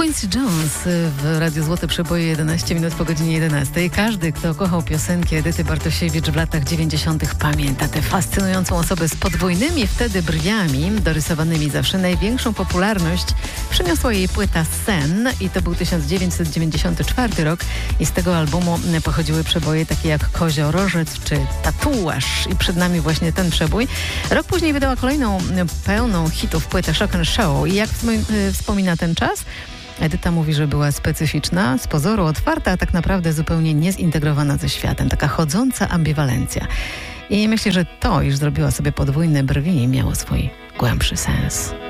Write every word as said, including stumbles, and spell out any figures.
Quincy Jones w Radiu Złote Przeboje, jedenaście minut po godzinie jedenastej. Każdy, kto kochał piosenki Edyty Bartosiewicz w latach dziewięćdziesiątych pamięta tę fascynującą osobę z podwójnymi wtedy brwiami, dorysowanymi zawsze. Największą popularność przyniosła jej płyta Sen i to był tysiąc dziewięćset dziewięćdziesiąty czwarty rok i z tego albumu pochodziły przeboje takie jak Koziorożec czy Tatuaż i przed nami właśnie ten przebój. Rok później wydała kolejną pełną hitów płytę Shock and Show i jak wspomina ten czas, Edyta mówi, że była specyficzna, z pozoru otwarta, a tak naprawdę zupełnie niezintegrowana ze światem. Taka chodząca ambiwalencja. I myślę, że to, iż zrobiła sobie podwójne brwi, miało swój głębszy sens.